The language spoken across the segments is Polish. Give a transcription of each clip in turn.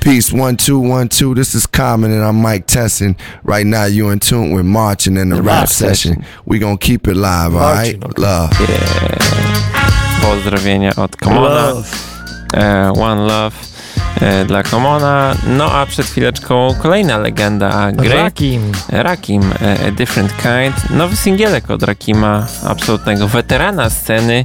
Peace, 1 2 1 2. This is Common and I'm Mike Tessin. Right now you're in tune with Marching in the Rap Session. We gonna keep it live, alright? Love. Yeah. Pozdrowienia od Commona. One Love dla Commona. No a przed chwileczką kolejna legenda gry. Rakim, A Different Kind. Nowy singielek od Rakima, absolutnego weterana sceny.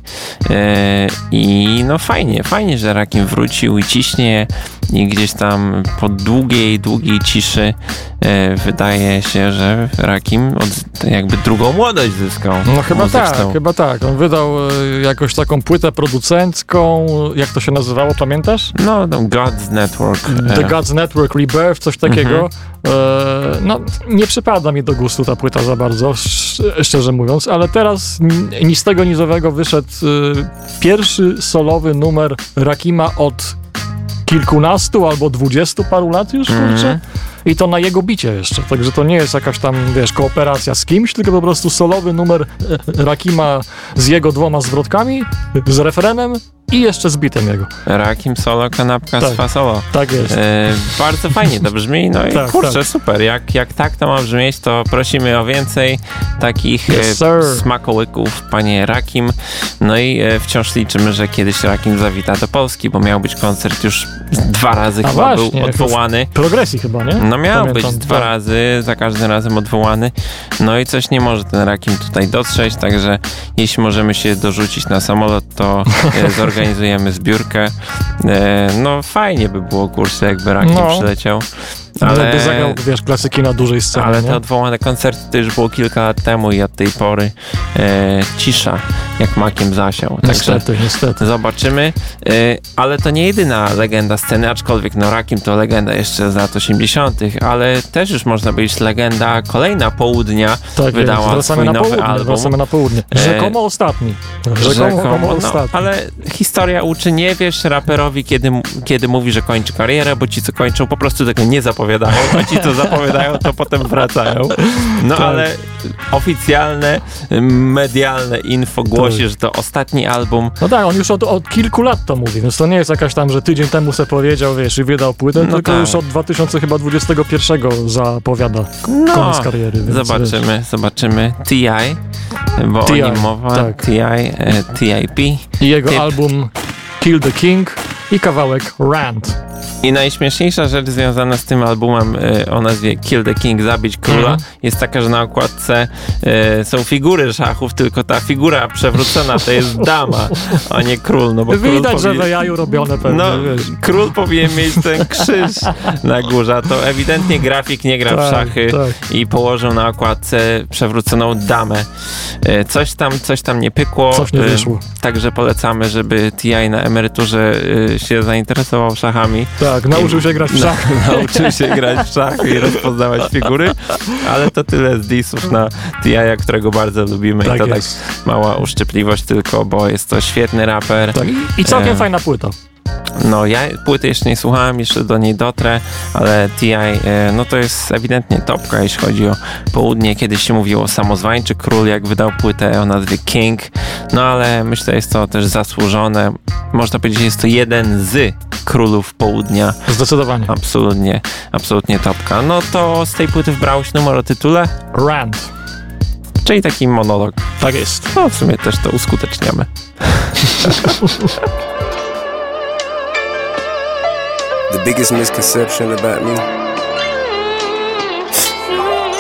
I no fajnie, że Rakim wrócił i ciśnie i gdzieś tam po długiej ciszy wydaje się, że Rakim jakby drugą młodość zyskał. No chyba tak. On wydał jakoś taką płytę producencką, jak to się nazywało, pamiętasz? No God's Network. The God's Network Rebirth, coś takiego. No nie przypada mi do gustu ta płyta za bardzo, szczerze mówiąc, ale teraz ni z tego nizowego wyszedł pierwszy solowy numer Rakima od kilkunastu albo 20 paru lat już, kurczę. I to na jego bicie jeszcze, także to nie jest jakaś tam, kooperacja z kimś, tylko po prostu solowy numer Rakima z jego 2 zwrotkami, z refrenem i jeszcze z bitem jego. Rakim solo, kanapka z fasolo. Tak jest. Bardzo fajnie to brzmi, no i kurczę, super. Jak tak to ma brzmieć, to prosimy o więcej takich smakołyków, panie Rakim. No i wciąż liczymy, że kiedyś Rakim zawita do Polski, bo miał być koncert już 2 razy chyba był odwołany. Progresji chyba, nie? No miał być 2 razy, za każdym razem odwołany. No i coś nie może ten Rakim tutaj dotrzeć, także jeśli możemy się dorzucić na samolot, to zorganizujemy zbiórkę. No fajnie by było, kurczę, jakby Rakim przyleciał. Ale by zagrał, klasyki na dużej scenie. Ale te odwołane koncerty to już było kilka lat temu i od tej pory cisza, jak makiem zasiał. Niestety. Zobaczymy. Ale to nie jedyna legenda sceny, aczkolwiek Rakim to legenda jeszcze z lat 80., ale też już można powiedzieć legenda. Kolejna Południa wydała swój nowy album. Wracamy na południe. Rzekomo ostatni. Ale historia uczy, nie wiesz raperowi, kiedy mówi, że kończy karierę, bo ci, co kończą, po prostu tego nie zapowiadają, a ci, co zapowiadają, to potem wracają. No ale oficjalne, medialne info głosi, że to ostatni album. No tak, on już od kilku lat to mówi, więc to nie jest jakaś tam, że tydzień temu se powiedział, i wydał płytę, tylko już od 2021 zapowiada koniec kariery. Więc zobaczymy. T.I., bo o nim mowa. Tak. TIP. I jego album Kill the King i kawałek Rant. I najśmieszniejsza rzecz związana z tym albumem o nazwie Kill the King, Zabić Króla, jest taka, że na okładce są figury szachów, tylko ta figura przewrócona to jest dama, a nie król. No bo widać, że we jaju robione pewnie. No, król powinien mieć ten krzyż na górze, a to ewidentnie grafik nie gra w szachy i położył na okładce przewróconą damę. Coś tam nie pykło. Coś nie wyszło. Także polecamy, żeby T.I. na emeryturze się zainteresował szachami. Tak, nauczył się grać w szachy. Nauczył się grać w szachy i rozpoznawać figury, ale to tyle z disów na T.I., którego bardzo lubimy. Tak, i to jest. Tak mała uszczypliwość tylko, bo jest to świetny raper. Tak. I całkiem fajna płyta. No ja płyty jeszcze nie słuchałem, jeszcze do niej dotrę, ale T.I. No to jest ewidentnie topka, jeśli chodzi o Południe. Kiedyś się mówiło o Samozwańczy Król, jak wydał płytę o nazwie King, no ale myślę, jest to też zasłużone. Można powiedzieć, że jest to jeden z królów Południa. Zdecydowanie. Absolutnie topka. No to z tej płyty wybrałeś numer o tytule? Rant. Czyli taki monolog. Tak jest. No w sumie też to uskuteczniamy. The biggest misconception about me